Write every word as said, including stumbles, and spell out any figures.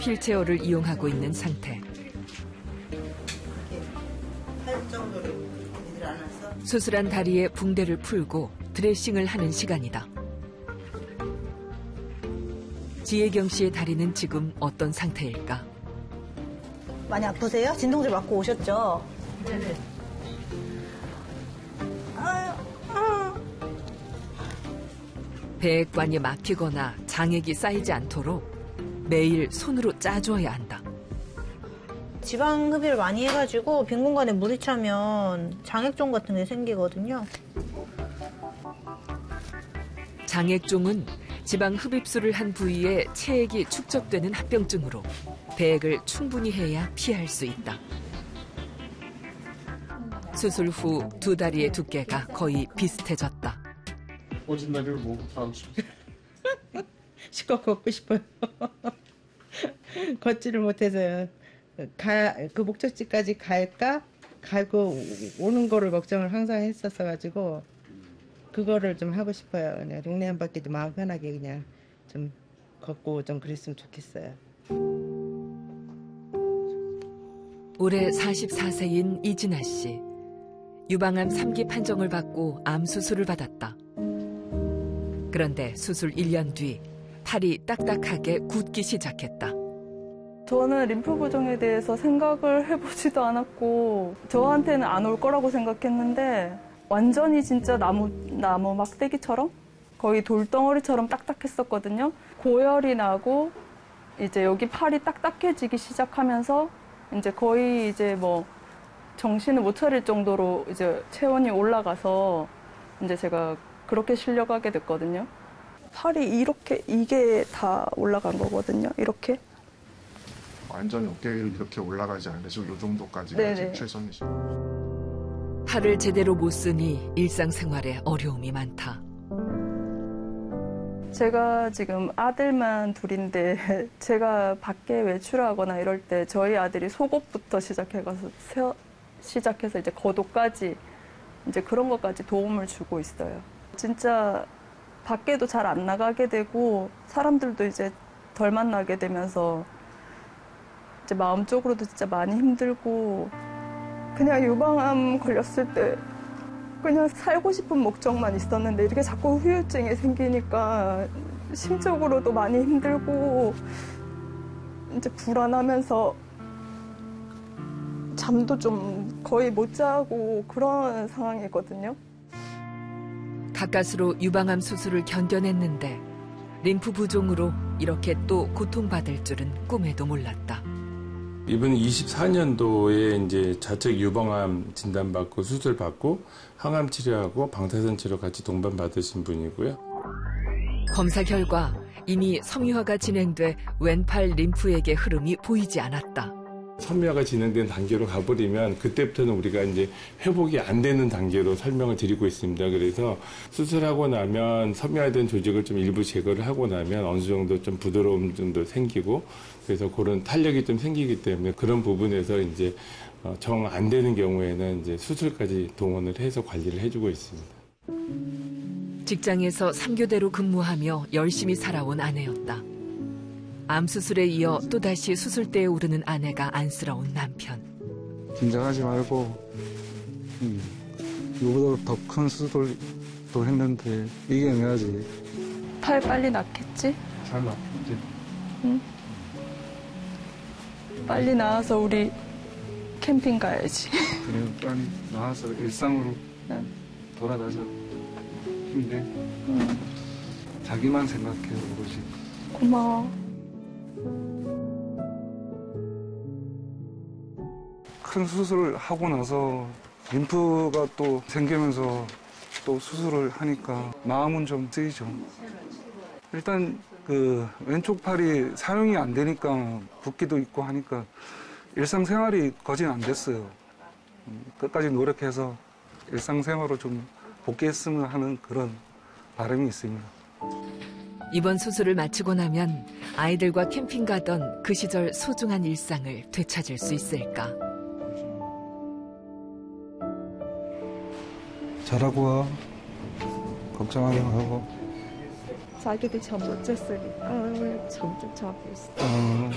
휠체어를 이용하고 있는 상태. 수술한 다리에 붕대를 풀고 드레싱을 하는 시간이다. 지혜경 씨의 다리는 지금 어떤 상태일까? 많이 아프세요? 진통제 맞고 오셨죠? 네네. 배액관이 막히거나 장액이 쌓이지 않도록 매일 손으로 짜줘야 한다. 지방 흡입을 많이 해가지고 빈 공간에 물이 차면 장액종 같은 게 생기거든요. 장액종은 지방 흡입술을 한 부위에 체액이 축적되는 합병증으로 배액을 충분히 해야 피할 수 있다. 수술 후 두 다리의 두께가 거의 비슷해졌다. 오진 다리를 뭐 하고 싶지? 실컷 걷고 싶어요. 걷지를 못해서요. 가, 그 목적지까지 갈까? 가고 오는 거를 걱정을 항상 했었어 가지고 그거를 좀 하고 싶어요. 그냥 동네 한 바퀴도 마음 편하게 그냥 좀 걷고 좀 그랬으면 좋겠어요. 올해 마흔네 세인 이진아 씨. 유방암 삼 기 판정을 받고 암 수술을 받았다. 그런데 수술 일 년 뒤 팔이 딱딱하게 굳기 시작했다. 저는 림프 부종에 대해서 생각을 해보지도 않았고 저한테는 안 올 거라고 생각했는데 완전히 진짜 나무, 나무 막대기처럼 거의 돌덩어리처럼 딱딱했었거든요. 고열이 나고 이제 여기 팔이 딱딱해지기 시작하면서 이제 거의 이제 뭐 정신을 못 차릴 정도로 이제 체온이 올라가서 이제 제가 그렇게 실려가게 됐거든요. 팔이 이렇게 이게 다 올라간 거거든요. 이렇게. 완전히 어깨를 이렇게 올라가지 않는데 지금 이 정도까지가 지금 최선이시죠. 팔을 제대로 못 쓰니 일상생활에 어려움이 많다. 제가 지금 아들만 둘인데 제가 밖에 외출하거나 이럴 때 저희 아들이 속옷부터 시작해가서 세, 시작해서 이제 겉옷까지 이제 그런 것까지 도움을 주고 있어요. 진짜 밖에도 잘 안 나가게 되고 사람들도 이제 덜 만나게 되면서 이제 마음적으로도 진짜 많이 힘들고 그냥 유방암 걸렸을 때 그냥 살고 싶은 목적만 있었는데 이렇게 자꾸 후유증이 생기니까 심적으로도 많이 힘들고 이제 불안하면서 잠도 좀 거의 못 자고 그런 상황이거든요. 가까스로 유방암 수술을 견뎌냈는데 림프 부종으로 이렇게 또 고통받을 줄은 꿈에도 몰랐다. 이번 이십사 년도에 이제 자책 유방암 진단받고 수술받고 항암 치료하고 방사선 치료 같이 동반 받으신 분이고요. 검사 결과 이미 섬유화가 진행돼 왼팔 림프액의 흐름이 보이지 않았다. 섬유화가 진행된 단계로 가버리면 그때부터는 우리가 이제 회복이 안 되는 단계로 설명을 드리고 있습니다. 그래서 수술하고 나면 섬유화된 조직을 좀 일부 제거를 하고 나면 어느 정도 좀 부드러움 정도 생기고 그래서 그런 탄력이 좀 생기기 때문에 그런 부분에서 이제 정 안 되는 경우에는 이제 수술까지 동원을 해서 관리를 해주고 있습니다. 직장에서 삼 교대로 근무하며 열심히 살아온 아내였다. 암 수술에 이어 또다시 수술대에 오르는 아내가 안쓰러운 남편. 긴장하지 말고 음, 이거보다 더 큰 수술도 했는데 이겨내야지. 팔 빨리 낫겠지? 잘 낫겠지. 응. 빨리 나와서 우리 캠핑 가야지. 그래 빨리 나와서 일상으로 응. 돌아가자. 힘내. 응. 자기만 생각해 오로지. 고마워. 큰 수술을 하고 나서 림프가 또 생기면서 또 수술을 하니까 마음은 좀 쓰이죠. 일단 그 왼쪽 팔이 사용이 안 되니까 붓기도 있고 하니까 일상생활이 거진 안 됐어요. 끝까지 노력해서 일상생활로 좀 복귀했으면 하는 그런 바람이 있습니다. 이번 수술을 마치고 나면 아이들과 캠핑 가던 그 시절 소중한 일상을 되찾을 수 있을까? 잘하고 와. 걱정하지 말고. 자기도 잠 못 잤으니까 잠 좀 자고 있어. 어.